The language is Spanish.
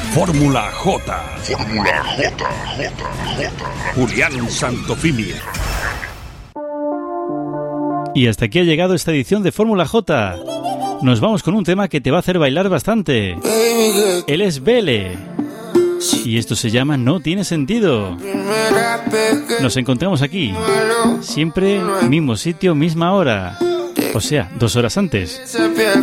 Fórmula J. Fórmula J. Julián Santofimio. Y hasta aquí ha llegado esta edición de Fórmula J. Nos vamos con un tema que te va a hacer bailar bastante. Él es Vele. Y esto se llama No Tiene Sentido. Nos encontramos aquí. Siempre mismo sitio, misma hora. O sea, 2 horas antes.